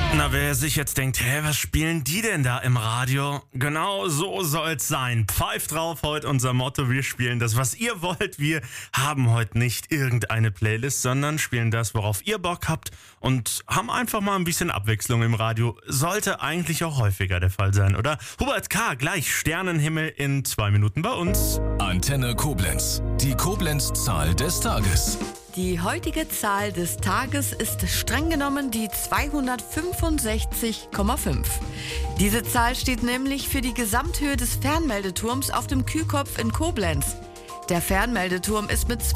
Na, wer sich jetzt denkt, was spielen die denn da im Radio? Genau so soll's sein. Pfeift drauf, heute unser Motto, wir spielen das, was ihr wollt. Wir haben heute nicht irgendeine Playlist, sondern spielen das, worauf ihr Bock habt und haben einfach mal ein bisschen Abwechslung im Radio. Sollte eigentlich auch häufiger der Fall sein, oder? Hubert K., gleich Sternenhimmel in 2 Minuten bei uns. Antenne Koblenz, die Koblenz-Zahl des Tages. Die heutige Zahl des Tages ist streng genommen die 265,5. Diese Zahl steht nämlich für die Gesamthöhe des Fernmeldeturms auf dem Kühkopf in Koblenz. Der Fernmeldeturm ist mit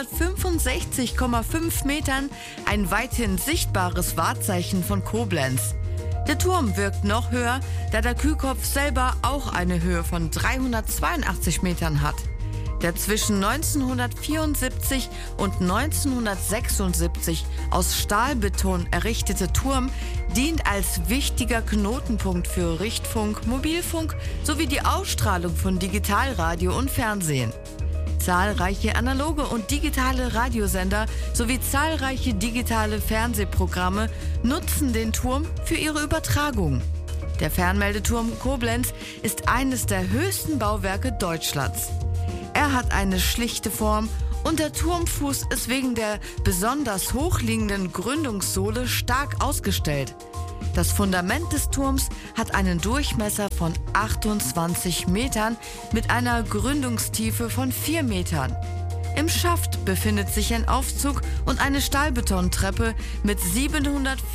265,5 Metern ein weithin sichtbares Wahrzeichen von Koblenz. Der Turm wirkt noch höher, da der Kühkopf selber auch eine Höhe von 382 Metern hat. Der zwischen 1974 und 1976 aus Stahlbeton errichtete Turm dient als wichtiger Knotenpunkt für Richtfunk, Mobilfunk sowie die Ausstrahlung von Digitalradio und Fernsehen. Zahlreiche analoge und digitale Radiosender sowie zahlreiche digitale Fernsehprogramme nutzen den Turm für ihre Übertragung. Der Fernmeldeturm Koblenz ist eines der höchsten Bauwerke Deutschlands. Er hat eine schlichte Form und der Turmfuß ist wegen der besonders hochliegenden Gründungssohle stark ausgestellt. Das Fundament des Turms hat einen Durchmesser von 28 Metern mit einer Gründungstiefe von 4 Metern. Im Schaft befindet sich ein Aufzug und eine Stahlbetontreppe mit 700